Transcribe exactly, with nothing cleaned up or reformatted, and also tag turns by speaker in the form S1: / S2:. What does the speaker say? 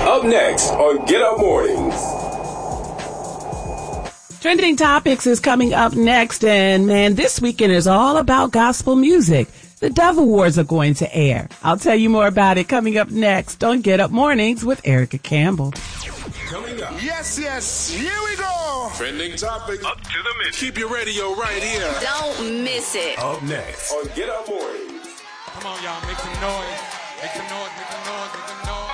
S1: Up next on Get Up Mornings.
S2: Trending Topics is coming up next, and man, this weekend is all about gospel music. The Dove Awards are going to air. I'll tell you more about it coming up next on Get Up Mornings with Erica Campbell.
S1: Coming up.
S3: Yes, yes, here we go.
S1: Trending Topics.
S4: Up to the minute.
S3: Keep your radio right here.
S5: Don't miss it.
S1: Up next on Get Up Mornings.
S6: Come on, y'all, make some noise. Make some noise, make some noise, make some noise.